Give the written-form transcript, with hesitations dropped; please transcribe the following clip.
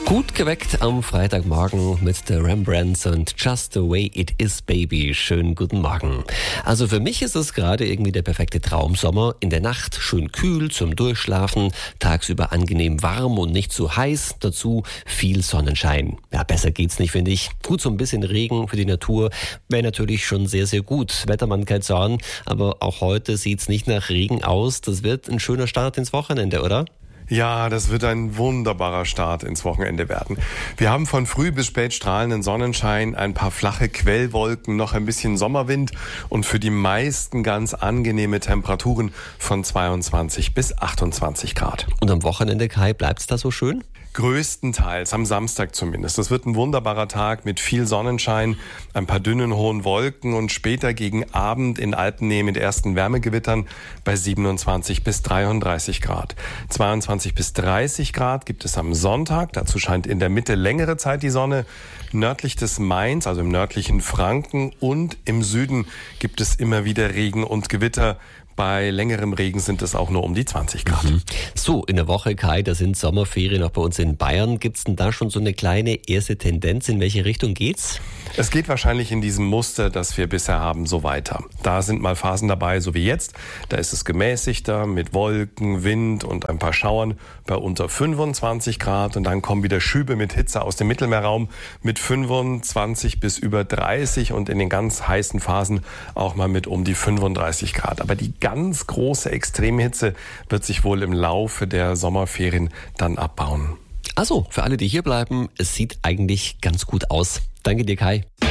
Gut geweckt am Freitagmorgen mit der Rembrandts und Just the Way It Is, Baby. Schönen guten Morgen. Also für mich ist es gerade irgendwie der perfekte Traumsommer. In der Nacht schön kühl zum Durchschlafen, tagsüber angenehm warm und nicht zu heiß. Dazu viel Sonnenschein. Ja, besser geht's nicht, finde ich. Gut, so ein bisschen Regen für die Natur wäre natürlich schon sehr, sehr gut. Wettermann kein Zorn, aber auch heute sieht's nicht nach Regen aus. Das wird ein schöner Start ins Wochenende, oder? Ja, das wird ein wunderbarer Start ins Wochenende werden. Wir haben von früh bis spät strahlenden Sonnenschein, ein paar flache Quellwolken, noch ein bisschen Sommerwind und für die meisten ganz angenehme Temperaturen von 22 bis 28 Grad. Und am Wochenende, Kai, bleibt's da so schön? Größtenteils, am Samstag zumindest. Das wird ein wunderbarer Tag mit viel Sonnenschein, ein paar dünnen hohen Wolken und später gegen Abend in Alpennähe mit ersten Wärmegewittern bei 27 bis 33 Grad. 22 bis 30 Grad gibt es am Sonntag. Dazu scheint in der Mitte längere Zeit die Sonne. Nördlich des Mains, also im nördlichen Franken und im Süden gibt es immer wieder Regen und Gewitter. Bei längerem Regen sind es auch nur um die 20 Grad. So, in der Woche, Kai, da sind Sommerferien auch bei uns in Bayern. Gibt's denn da schon so eine kleine erste Tendenz? In welche Richtung geht's? Es geht wahrscheinlich in diesem Muster, das wir bisher haben, so weiter. Da sind mal Phasen dabei, so wie jetzt. Da ist es gemäßigter mit Wolken, Wind und ein paar Schauern bei unter 25 Grad. Und dann kommen wieder Schübe mit Hitze aus dem Mittelmeerraum mit 25 bis über 30 und in den ganz heißen Phasen auch mal mit um die 35 Grad. Aber die ganz große Extremhitze wird sich wohl im Laufe der Sommerferien dann abbauen. Also, für alle, die hier bleiben, es sieht eigentlich ganz gut aus. Danke dir, Kai.